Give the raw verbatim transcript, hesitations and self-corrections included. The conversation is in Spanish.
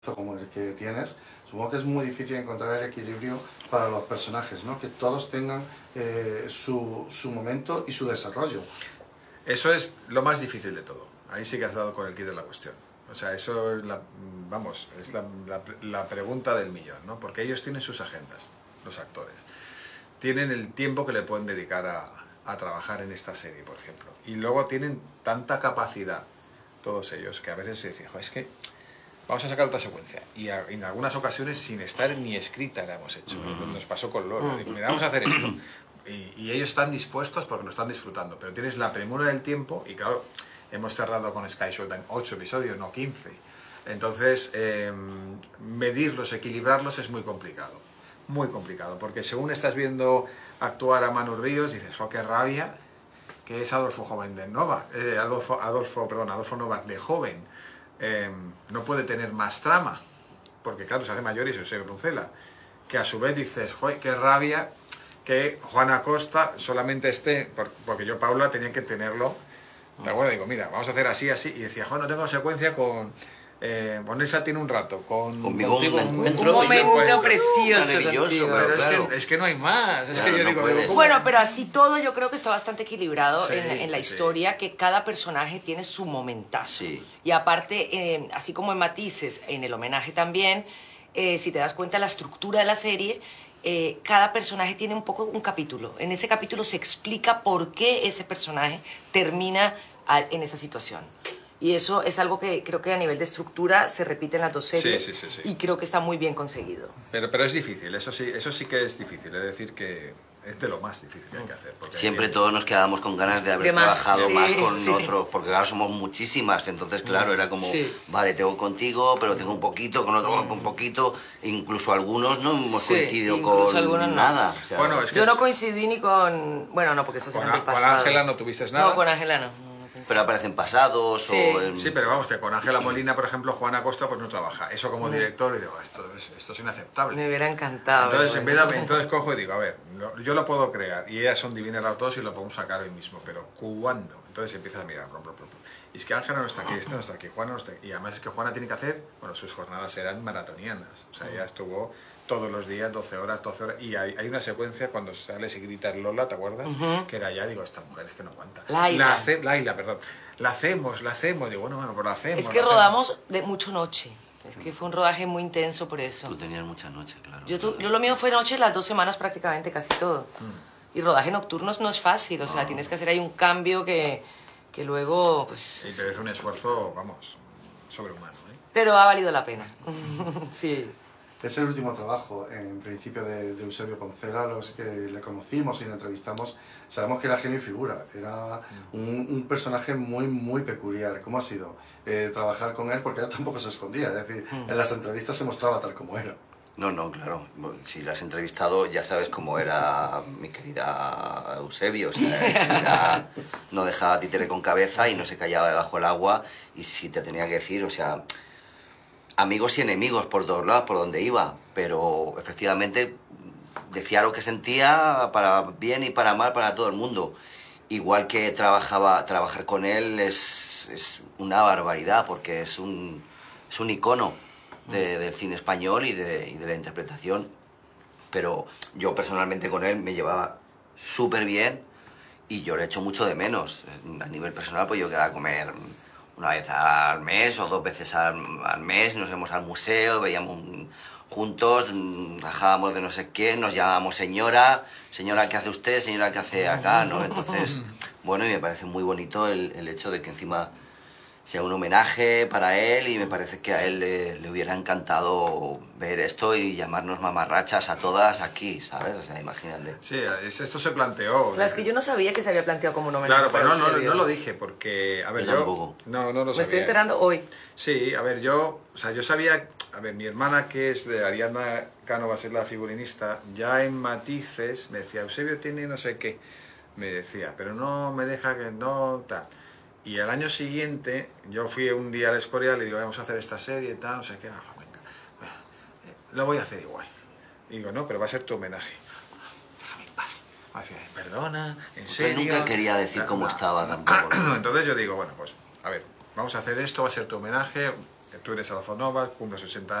como el que tienes, supongo que es muy difícil encontrar el equilibrio para los personajes, ¿no? Que todos tengan eh, su, su momento y su desarrollo. Eso es lo más difícil de todo. Ahí sí que has dado con el quid de la cuestión. O sea, eso es la, vamos, es la, la, la pregunta del millón, ¿no? Porque ellos tienen sus agendas, los actores. Tienen el tiempo que le pueden dedicar a, a trabajar en esta serie, por ejemplo. Y luego tienen tanta capacidad, todos ellos, que a veces se dice, es que vamos a sacar otra secuencia. Y a, en algunas ocasiones, sin estar ni escrita, la hemos hecho. Mm. Nos pasó con Lola. Digo, mira, vamos a hacer esto. Y, y ellos están dispuestos porque lo están disfrutando. Pero tienes la premura del tiempo y, claro, hemos cerrado con Sky Showtime ocho episodios, no quince. Entonces, eh, medirlos, equilibrarlos es muy complicado. Muy complicado. Porque según estás viendo actuar a Manu Ríos, dices, oh, qué rabia, que es Adolfo Joven de Nova. Eh, Adolfo, Adolfo, perdón, Adolfo Novak de joven. Eh, no puede tener más trama, porque claro, se hace mayor y se Bruncela, que a su vez dices, joder, qué rabia que Juana Costa solamente esté, porque yo, Paula, tenía que tenerlo, ¿de acuerdo? Digo, mira, vamos a hacer así, así, y decía, joder, no tengo secuencia con... Eh, con Elsa tiene un rato, con conmigo contigo, un encuentro, un momento encuentro. precioso, maravilloso, contigo. Pero claro. es, que, es que no hay más, es Claro, que yo no digo, puedes. digo, Bueno, pero así todo yo creo que está bastante equilibrado Sí, en, en la sí, sí. historia, que cada personaje tiene su momentazo. Sí. Y aparte, eh, así como en Matices, en el homenaje también, eh, si te das cuenta la estructura de la serie, eh, cada personaje tiene un poco un capítulo. En ese capítulo se explica por qué ese personaje termina a, en esa situación. Y eso es algo que creo que a nivel de estructura se repite en las dos series. Sí, sí, sí, sí. Y creo que está muy bien conseguido. Pero, pero es difícil, eso sí, eso sí que es difícil, es decir, que es de lo más difícil que hay que hacer. Porque Siempre hay... todos nos quedábamos con ganas de haber De más, trabajado sí, más con sí. otros, porque claro, somos muchísimas, entonces claro, era como, Sí. vale, tengo contigo, pero tengo un poquito, con otro un poquito, incluso algunos no hemos Sí, coincidido incluso con algunos no. nada. O sea, Bueno, es que Yo no coincidí ni con... Bueno, no, porque eso con será del A- con pasado. Ángela no tuviste nada. No, con Ángela no. no, no coincidí. pero aparecen pasados Sí. o... en- Sí, pero vamos, que con Ángela Molina, por ejemplo, Juana Costa pues no trabaja. Eso como No. director, y digo, esto es, esto es inaceptable. Me hubiera encantado. Entonces, pero en vez bueno. de, entonces cojo y digo, a ver, lo- yo lo puedo crear, y ellas son divinas las dos y lo podemos sacar hoy mismo, pero ¿cuándo? Entonces empiezas a mirar, brum, brum, brum. Y es que Ángela no está aquí, esta no está aquí, Juana no está aquí. Y además es que Juana tiene que hacer, bueno, sus jornadas eran maratonianas. O sea, ella estuvo todos los días, doce horas, doce horas. Y hay, hay una secuencia cuando sales y gritas Lola, ¿te acuerdas? Ujú. Que era ya, digo, esta mujer es que no aguanta. Laila. La hace, Laila, perdón. La hacemos, la hacemos. Digo, bueno, bueno, pues la hacemos. Es que la hacemos. rodamos de mucho noche. Es que fue un rodaje muy intenso por eso. Tú tenías muchas noches, claro. Yo, tu- yo lo mío fue noche las dos semanas prácticamente, casi todo. Y rodaje nocturnos no es fácil, o sea, tienes que hacer ahí un cambio que, que luego, pues... Sí, pero es un esfuerzo, vamos, sobrehumano, ¿eh? Pero ha valido la pena. Sí. Es el último trabajo, en principio, de, de Eusebio Poncela. Los que le conocimos y le entrevistamos sabemos que era genio y figura. Era un, un personaje muy, muy peculiar. ¿Cómo ha sido eh, trabajar con él? Porque él tampoco se escondía. Es decir, en las entrevistas se mostraba tal como era. No, no, claro. Si la has entrevistado ya sabes cómo era mi querida Eusebio. O sea, era- no dejaba títere con cabeza y no se callaba debajo del agua. Y si te tenía que decir, o sea, amigos y enemigos por todos lados, por donde iba. Pero efectivamente decía lo que sentía para bien y para mal para todo el mundo. Igual que trabajaba, trabajar con él es, es una barbaridad porque es un, es un icono de- del cine español y de, y de la interpretación, pero yo personalmente con él me llevaba súper bien y yo le echo mucho de menos. A nivel personal, pues yo quedaba a comer una vez al mes o dos veces al, al mes, nos íbamos al museo, veíamos un- juntos, mm, bajábamos de no sé qué, nos llamábamos señora, señora, ¿qué hace usted? Señora, ¿qué hace acá? ¿No? Entonces, bueno, y me parece muy bonito el, el hecho de que encima sea un homenaje para él y me parece que a él le, le hubiera encantado ver esto y llamarnos mamarrachas a todas aquí, ¿sabes? O sea, imagínate. Sí, es- esto se planteó. Claro, es que yo no sabía que se había planteado como un homenaje. Claro, pero para no, no, Eusebio. no lo dije porque, a ver, Yo yo... tampoco. No, no lo Me estoy sabía. enterando hoy. Sí, a ver, yo, o sea, yo sabía, a ver, mi hermana que es de Ariadna Cano, va a ser la figurinista, ya en Matices me decía, Eusebio tiene no sé qué, me decía, pero no me deja que no, tal. Y al año siguiente, yo fui un día al Escorial y le digo, vamos a hacer esta serie, tal, no sé qué, ah, venga, bueno, eh, lo voy a hacer igual. Y digo, no, pero va a ser tu homenaje. Déjame en paz. Me decía, perdona, en Pero serio. nunca quería decir No, cómo no. estaba tampoco, ¿no? Entonces yo digo, bueno, pues, a ver, vamos a hacer esto, va a ser tu homenaje, tú eres Alfonova, cumples ochenta